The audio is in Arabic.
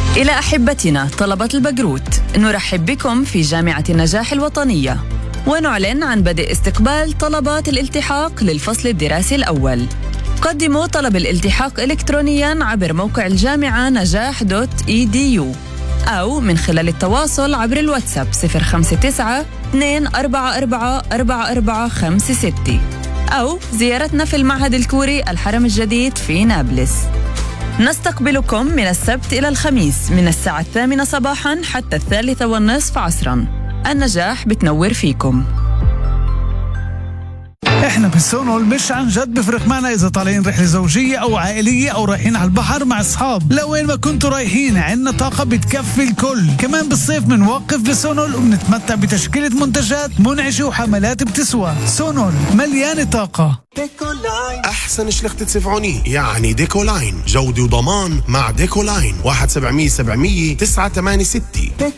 إلى أحبتنا طلبة البقروت، نرحب بكم في جامعة النجاح الوطنية، ونعلن عن بدء استقبال طلبات الالتحاق للفصل الدراسي الأول. قدموا طلب الالتحاق إلكترونياً عبر موقع الجامعة نجاح.edu أو من خلال التواصل عبر الواتساب 059-244-4456 أو زيارتنا في المعهد الكوري الحرم الجديد في نابلس. نستقبلكم من السبت إلى الخميس من الساعة 8 صباحاً حتى 3:30 عصراً. النجاح بتنور فيكم. احنا بالسونول مش عن جد بفرق معنا اذا طالعين رحله زوجيه او عائليه او رايحين على البحر مع اصحاب. لوين ما كنتوا رايحين عنا طاقه بتكفي الكل. كمان بالصيف بنوقف بسونول وبنتمتع بتشكيله منتجات منعشه وحملات بتسوى. سونول مليانه طاقه. ديكولاين احسن شلخت تدفعوني، يعني ديكولاين جودة وضمان مع ديكولاين 1-700-700-986.